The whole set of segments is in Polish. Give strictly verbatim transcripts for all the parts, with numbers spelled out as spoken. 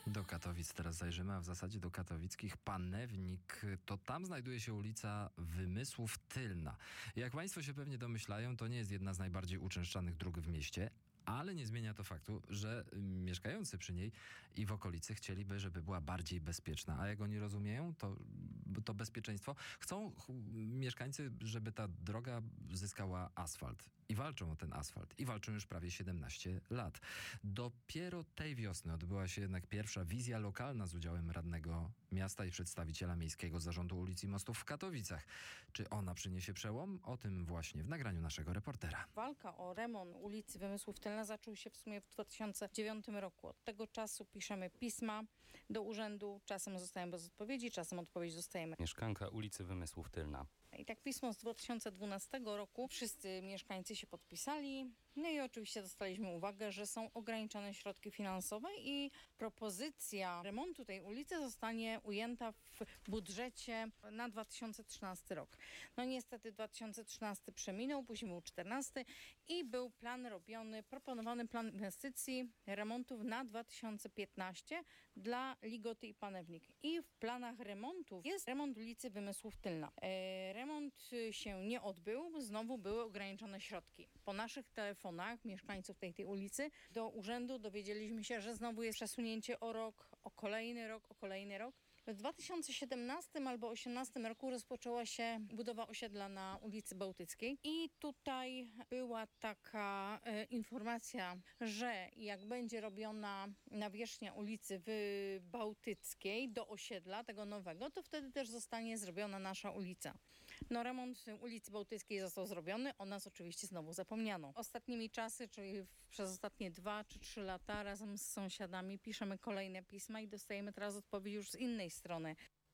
Do Katowic teraz zajrzymy, a w zasadzie do katowickich Panewnik. To tam znajduje się ulica Wymysłów Tylna. Jak państwo się pewnie domyślają, to nie jest jedna z najbardziej uczęszczanych dróg w mieście, ale nie zmienia to faktu, że mieszkający przy niej i w okolicy chcieliby, żeby była bardziej bezpieczna. A jak oni rozumieją to, to bezpieczeństwo, chcą mieszkańcy, żeby ta droga zyskała asfalt. I walczą o ten asfalt. I walczą już prawie siedemnaście lat. Dopiero tej wiosny odbyła się jednak pierwsza wizja lokalna z udziałem radnego miasta i przedstawiciela Miejskiego Zarządu Ulic i Mostów w Katowicach. Czy ona przyniesie przełom? O tym właśnie w nagraniu naszego reportera. Walka o remont ulicy Wymysłów Tylna zaczął się w sumie w dwa tysiące dziewiątym roku. Od tego czasu piszemy pisma do urzędu. Czasem zostajemy bez odpowiedzi, czasem odpowiedź dostajemy. Mieszkanka ulicy Wymysłów Tylna. I tak pismo z dwa tysiące dwunastego roku. Wszyscy mieszkańcy się podpisali. No i oczywiście dostaliśmy uwagę, że są ograniczone środki finansowe i propozycja remontu tej ulicy zostanie ujęta w budżecie na dwa tysiące trzynasty rok. No niestety dwa tysiące trzynasty przeminął, później był czternasty i był plan robiony, proponowany plan inwestycji remontów na dwa tysiące piętnasty dla Ligoty i Panewnik. I w planach remontów jest remont ulicy Wymysłów Tylna. E, remont się nie odbył, znowu były ograniczone środki. Po naszych telefonach mieszkańców tej, tej ulicy do urzędu dowiedzieliśmy się, że znowu jest przesunięcie o rok, o kolejny rok, o kolejny rok. W dwa tysiące siedemnastym albo dwa tysiące osiemnastym roku rozpoczęła się budowa osiedla na ulicy Bałtyckiej i tutaj była taka e, informacja, że jak będzie robiona nawierzchnia ulicy w Bałtyckiej do osiedla tego nowego, to wtedy też zostanie zrobiona nasza ulica. No remont ulicy Bałtyckiej został zrobiony, o nas oczywiście znowu zapomniano. Ostatnimi czasy, czyli w, przez ostatnie dwa czy trzy lata razem z sąsiadami piszemy kolejne pisma i dostajemy teraz odpowiedź już z innej strony.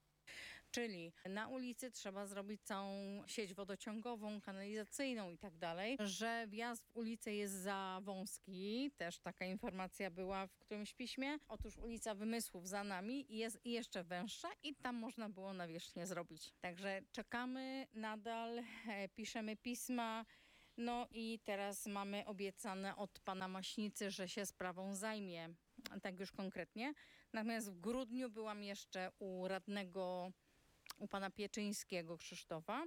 Czyli na ulicy trzeba zrobić całą sieć wodociągową, kanalizacyjną i tak dalej, że wjazd w ulicę jest za wąski, też taka informacja była w którymś piśmie. Otóż ulica Wymysłów za nami jest jeszcze węższa i tam można było nawierzchnię zrobić. Także czekamy nadal, e, piszemy pisma. No i teraz mamy obiecane od pana Maśnicy, że się sprawą zajmie. Tak już konkretnie. Natomiast w grudniu byłam jeszcze u radnego, u pana Pieczyńskiego Krzysztofa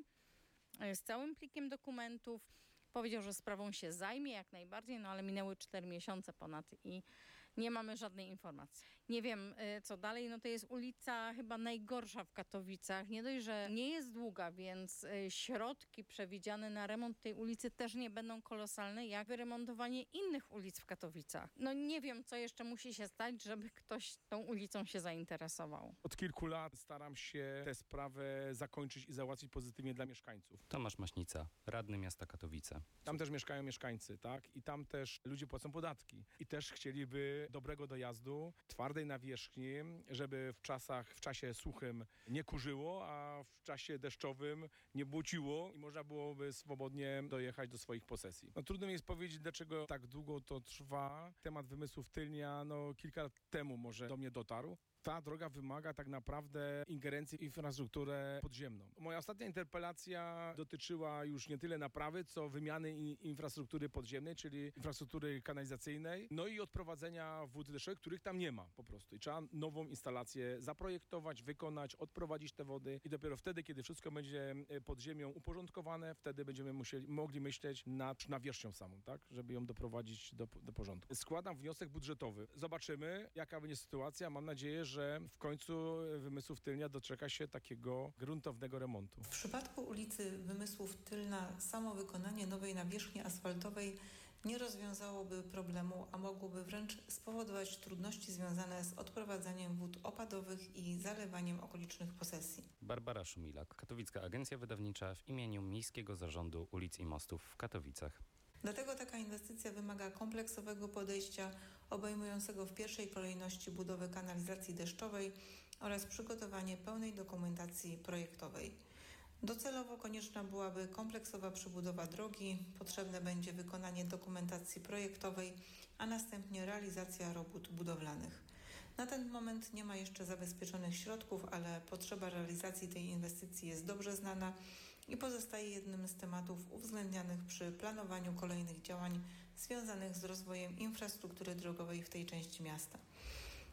z całym plikiem dokumentów. Powiedział, że sprawą się zajmie jak najbardziej, no ale minęły cztery miesiące ponad i nie mamy żadnej informacji. Nie wiem, co dalej. No to jest ulica chyba najgorsza w Katowicach. Nie dość, że nie jest długa, więc środki przewidziane na remont tej ulicy też nie będą kolosalne, jak wyremontowanie innych ulic w Katowicach. No nie wiem, co jeszcze musi się stać, żeby ktoś tą ulicą się zainteresował. Od kilku lat staram się tę sprawę zakończyć i załatwić pozytywnie dla mieszkańców. Tomasz Maśnica, radny miasta Katowice. Tam też mieszkają mieszkańcy, tak? I tam też ludzie płacą podatki. I też chcieliby dobrego dojazdu, twardej nawierzchni, żeby w czasach, w czasie suchym nie kurzyło, a w czasie deszczowym nie błociło i można byłoby swobodnie dojechać do swoich posesji. No trudno mi jest powiedzieć, dlaczego tak długo to trwa. Temat Wymysłów Tylnia, no kilka lat temu może do mnie dotarł. Ta droga wymaga tak naprawdę ingerencji w infrastrukturę podziemną. Moja ostatnia interpelacja dotyczyła już nie tyle naprawy, co wymiany infrastruktury podziemnej, czyli infrastruktury kanalizacyjnej, no i odprowadzenia wód deszczowych, których tam nie ma po prostu. I trzeba nową instalację zaprojektować, wykonać, odprowadzić te wody i dopiero wtedy, kiedy wszystko będzie pod ziemią uporządkowane, wtedy będziemy musieli, mogli myśleć nad nawierzchnią samą, tak, żeby ją doprowadzić do, do porządku. Składam wniosek budżetowy. Zobaczymy, jaka będzie sytuacja. Mam nadzieję, że że w końcu Wymysłów Tylnia doczeka się takiego gruntownego remontu. W przypadku ulicy Wymysłów Tylna samo wykonanie nowej nawierzchni asfaltowej nie rozwiązałoby problemu, a mogłoby wręcz spowodować trudności związane z odprowadzaniem wód opadowych i zalewaniem okolicznych posesji. Barbara Szumilak, Katowicka Agencja Wydawnicza w imieniu Miejskiego Zarządu Ulic i Mostów w Katowicach. Dlatego taka inwestycja wymaga kompleksowego podejścia obejmującego w pierwszej kolejności budowę kanalizacji deszczowej oraz przygotowanie pełnej dokumentacji projektowej. Docelowo konieczna byłaby kompleksowa przebudowa drogi, potrzebne będzie wykonanie dokumentacji projektowej, a następnie realizacja robót budowlanych. Na ten moment nie ma jeszcze zabezpieczonych środków, ale potrzeba realizacji tej inwestycji jest dobrze znana i pozostaje jednym z tematów uwzględnianych przy planowaniu kolejnych działań związanych z rozwojem infrastruktury drogowej w tej części miasta.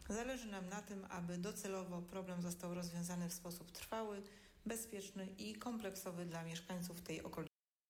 Zależy nam na tym, aby docelowo problem został rozwiązany w sposób trwały, bezpieczny i kompleksowy dla mieszkańców tej okolicy.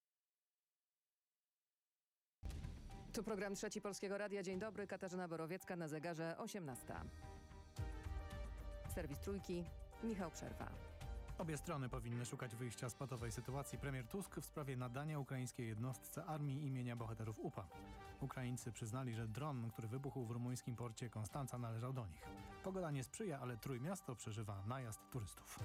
Tu program Trzeci Polskiego Radia. Dzień dobry, Katarzyna Borowiecka, na zegarze osiemnasta. Serwis Trójki, Michał Przerwa. Obie strony powinny szukać wyjścia z patowej sytuacji. Premier Tusk w sprawie nadania ukraińskiej jednostce armii imienia bohaterów U P A. Ukraińcy przyznali, że dron, który wybuchł w rumuńskim porcie Konstanca, należał do nich. Pogoda nie sprzyja, ale Trójmiasto przeżywa najazd turystów.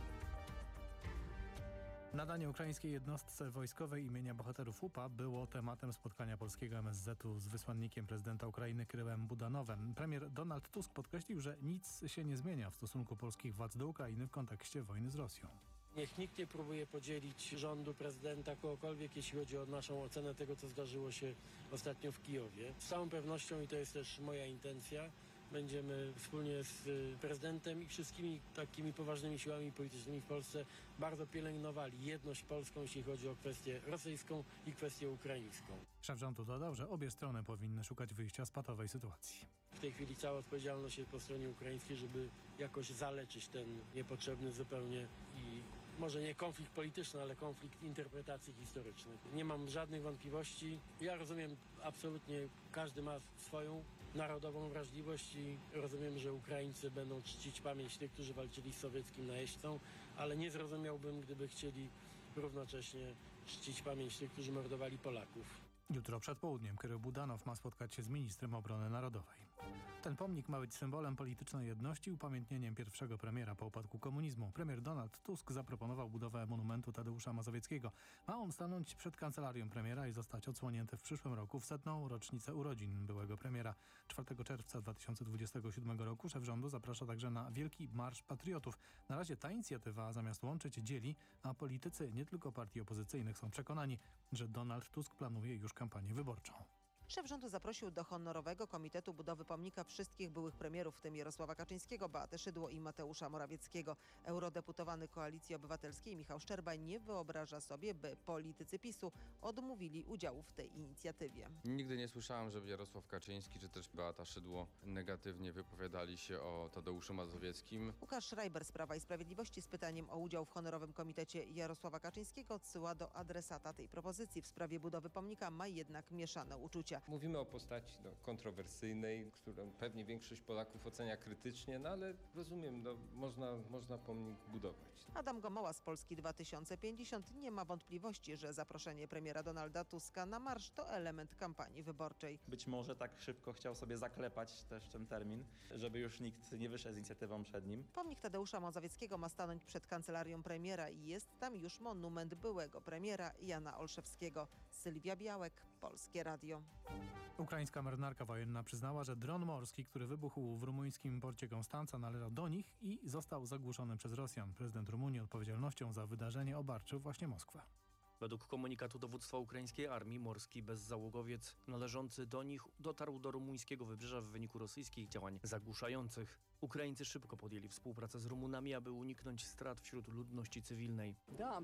Nadanie ukraińskiej jednostce wojskowej imienia bohaterów U P A było tematem spotkania polskiego M S Z u z wysłannikiem prezydenta Ukrainy Kirylem Budanowem. Premier Donald Tusk podkreślił, że nic się nie zmienia w stosunku polskich władz do Ukrainy w kontekście wojny z Rosją. Niech nikt nie próbuje podzielić rządu, prezydenta, kogokolwiek, jeśli chodzi o naszą ocenę tego, co zdarzyło się ostatnio w Kijowie. Z całą pewnością, i to jest też moja intencja, będziemy wspólnie z prezydentem i wszystkimi takimi poważnymi siłami politycznymi w Polsce bardzo pielęgnowali jedność polską, jeśli chodzi o kwestię rosyjską i kwestię ukraińską. Szef rządu dodał, że obie strony powinny szukać wyjścia z patowej sytuacji. W tej chwili cała odpowiedzialność jest po stronie ukraińskiej, żeby jakoś zaleczyć ten niepotrzebny zupełnie i może nie konflikt polityczny, ale konflikt interpretacji historycznych. Nie mam żadnych wątpliwości. Ja rozumiem absolutnie, każdy ma swoją narodową wrażliwość i rozumiem, że Ukraińcy będą czcić pamięć tych, którzy walczyli z sowieckim najeźdźcą, ale nie zrozumiałbym, gdyby chcieli równocześnie czcić pamięć tych, którzy mordowali Polaków. Jutro przed południem Kiryl Budanow ma spotkać się z ministrem obrony narodowej. Ten pomnik ma być symbolem politycznej jedności i upamiętnieniem pierwszego premiera po upadku komunizmu. Premier Donald Tusk zaproponował budowę monumentu Tadeusza Mazowieckiego. Ma on stanąć przed kancelarią premiera i zostać odsłonięty w przyszłym roku w setną rocznicę urodzin byłego premiera. czwartego czerwca dwa tysiące dwudziestego siódmego roku szef rządu zaprasza także na Wielki Marsz Patriotów. Na razie ta inicjatywa zamiast łączyć dzieli, a politycy nie tylko partii opozycyjnych są przekonani, że Donald Tusk planuje już kampanię wyborczą. Szef rządu zaprosił do honorowego komitetu budowy pomnika wszystkich byłych premierów, w tym Jarosława Kaczyńskiego, Beatę Szydło i Mateusza Morawieckiego. Eurodeputowany Koalicji Obywatelskiej Michał Szczerba nie wyobraża sobie, by politycy PiSu odmówili udziału w tej inicjatywie. Nigdy nie słyszałem, żeby Jarosław Kaczyński czy też Beata Szydło negatywnie wypowiadali się o Tadeuszu Mazowieckim. Łukasz Schreiber z Prawa i Sprawiedliwości z pytaniem o udział w honorowym komitecie Jarosława Kaczyńskiego odsyła do adresata tej propozycji. W sprawie budowy pomnika ma jednak mieszane uczucia. Mówimy o postaci no, kontrowersyjnej, którą pewnie większość Polaków ocenia krytycznie, no ale rozumiem, no, można, można pomnik budować. Adam Gomoła z Polski dwa tysiące pięćdziesiąt nie ma wątpliwości, że zaproszenie premiera Donalda Tuska na marsz to element kampanii wyborczej. Być może tak szybko chciał sobie zaklepać też ten termin, żeby już nikt nie wyszedł z inicjatywą przed nim. Pomnik Tadeusza Mazowieckiego ma stanąć przed kancelarią premiera i jest tam już monument byłego premiera Jana Olszewskiego. Sylwia Białek, Polskie Radio. Ukraińska marynarka wojenna przyznała, że dron morski, który wybuchł w rumuńskim porcie Konstanca, należał do nich i został zagłuszony przez Rosjan. Prezydent Rumunii odpowiedzialnością za wydarzenie obarczył właśnie Moskwę. Według komunikatu dowództwa ukraińskiej armii morski bezzałogowiec należący do nich dotarł do rumuńskiego wybrzeża w wyniku rosyjskich działań zagłuszających. Ukraińcy szybko podjęli współpracę z Rumunami, aby uniknąć strat wśród ludności cywilnej.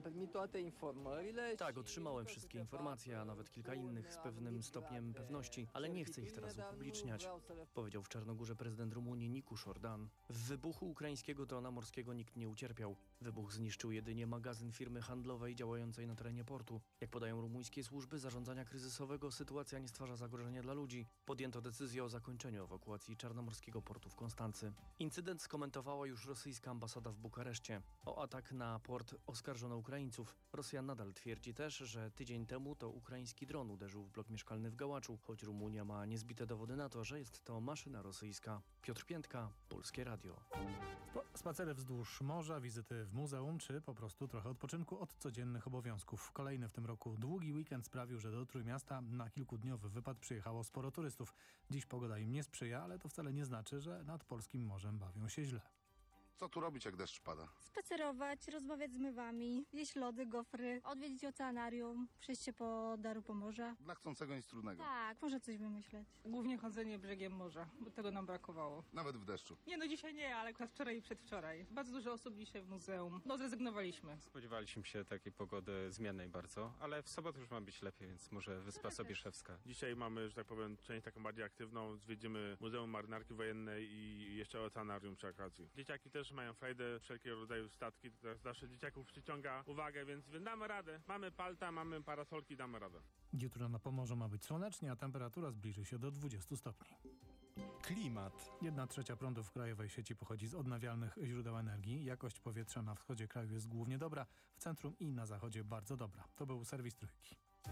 Tak, otrzymałem wszystkie informacje, a nawet kilka innych z pewnym stopniem pewności, ale nie chcę ich teraz upubliczniać, powiedział w Czarnogórze prezydent Rumunii Nicusz Ordan. W wybuchu ukraińskiego drona morskiego nikt nie ucierpiał. Wybuch zniszczył jedynie magazyn firmy handlowej działającej na terenie portu. Jak podają rumuńskie służby zarządzania kryzysowego, sytuacja nie stwarza zagrożenia dla ludzi. Podjęto decyzję o zakończeniu ewakuacji czarnomorskiego portu w Konstancy. Incydent skomentowała już rosyjska ambasada w Bukareszcie. O atak na port oskarżono Ukraińców. Rosja nadal twierdzi też, że tydzień temu to ukraiński dron uderzył w blok mieszkalny w Gałaczu, choć Rumunia ma niezbite dowody na to, że jest to maszyna rosyjska. Piotr Piętka, Polskie Radio. Spacery wzdłuż morza, wizyty w muzeum, czy po prostu trochę odpoczynku od codziennych obowiązków. Kolejny w tym roku długi weekend sprawił, że do Trójmiasta na kilkudniowy wypad przyjechało sporo turystów. Dziś pogoda im nie sprzyja, ale to wcale nie znaczy, że nad polskim morzem bawią się źle. Co tu robić, jak deszcz pada? Spacerować, rozmawiać z mywami, jeść lody, gofry, odwiedzić oceanarium, przejść się po Daru Pomorza. Dla chcącego nic trudnego. Tak, może coś wymyśleć. Głównie chodzenie brzegiem morza, bo tego nam brakowało. Nawet w deszczu. Nie no, dzisiaj nie, ale akurat wczoraj i przedwczoraj. Bardzo dużo osób dzisiaj w muzeum. No zrezygnowaliśmy. Spodziewaliśmy się takiej pogody zmiennej bardzo, ale w sobotę już ma być lepiej, więc może Wyspa Sobieszewska. Dzisiaj mamy, że tak powiem, część taką bardziej aktywną. Zwiedzimy Muzeum Marynarki Wojennej i jeszcze Oceanarium przy okazji. Dzieciaki też mają frajdę, wszelkiego rodzaju statki. To zawsze dzieciaków przyciąga uwagę, więc damy radę. Mamy palta, mamy parasolki, damy radę. Jutro na Pomorzu ma być słonecznie, a temperatura zbliży się do dwudziestu stopni. Klimat. Jedna trzecia prądu w krajowej sieci pochodzi z odnawialnych źródeł energii. Jakość powietrza na wschodzie kraju jest głównie dobra, w centrum i na zachodzie bardzo dobra. To był serwis Trójki.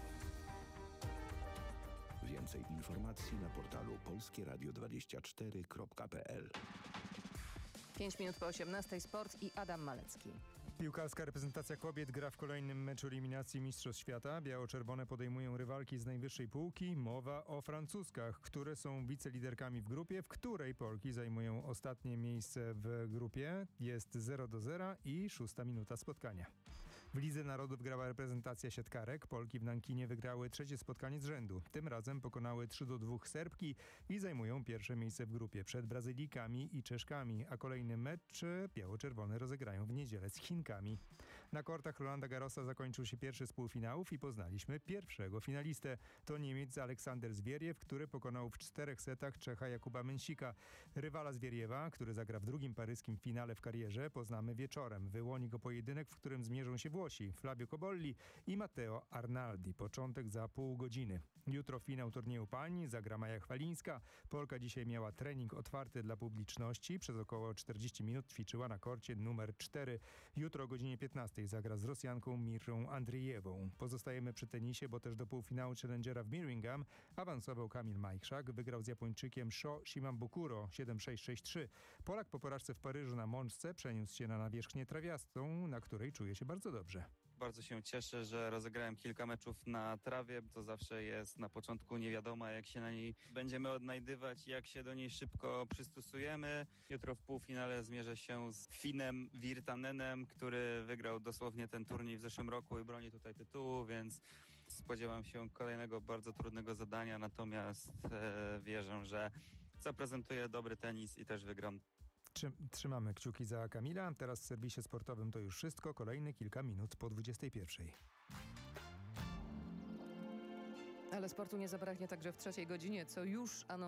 Więcej informacji na portalu polskie radio dwadzieścia cztery kropka p l. pięć minut po osiemnastej sport i Adam Malecki. Piłkarska reprezentacja kobiet gra w kolejnym meczu eliminacji Mistrzostw Świata. Biało-czerwone podejmują rywalki z najwyższej półki. Mowa o Francuskach, które są wiceliderkami w grupie, w której Polki zajmują ostatnie miejsce w grupie. Jest zero do zera i szósta minuta spotkania. W Lidze Narodów grała reprezentacja siatkarek. Polki w Nankinie wygrały trzecie spotkanie z rzędu. Tym razem pokonały trzy do dwóch Serbki i zajmują pierwsze miejsce w grupie przed Brazylijkami i Czeszkami, a kolejny mecz biało-czerwone rozegrają w niedzielę z Chinkami. Na kortach Rolanda Garrosa zakończył się pierwszy z półfinałów i poznaliśmy pierwszego finalistę. To Niemiec Aleksander Zwieriew, który pokonał w czterech setach Czecha Jakuba Mensika. Rywala Zwieriewa, który zagra w drugim paryskim finale w karierze, poznamy wieczorem. Wyłoni go pojedynek, w którym zmierzą się Włosi Flavio Cobolli i Matteo Arnaldi. Początek za pół godziny. Jutro finał turnieju pań, zagra Maja Chwalińska. Polka dzisiaj miała trening otwarty dla publiczności. Przez około czterdzieści minut ćwiczyła na korcie numer cztery. Jutro o godzinie piętnastej zagra z Rosjanką Mirą Andrijewą. Pozostajemy przy tenisie, bo też do półfinału Challengera w Birmingham awansował Kamil Majchrzak. Wygrał z Japończykiem Sho Shimabukuro siedem sześć sześć trzy. Polak po porażce w Paryżu na mączce przeniósł się na nawierzchnię trawiastą, na której czuje się bardzo dobrze. Bardzo się cieszę, że rozegrałem kilka meczów na trawie. To zawsze jest na początku nie wiadomo, jak się na niej będziemy odnajdywać, jak się do niej szybko przystosujemy. Jutro w półfinale zmierzę się z Finem Virtanenem, który wygrał dosłownie ten turniej w zeszłym roku i broni tutaj tytułu, więc spodziewam się kolejnego bardzo trudnego zadania, natomiast e, wierzę, że zaprezentuję dobry tenis i też wygram. Trzymamy kciuki za Kamila. Teraz w serwisie sportowym to już wszystko. Kolejne kilka minut po dwudziestej pierwszej. Ale sportu nie zabraknie także w trzeciej godzinie, co już anonsowano.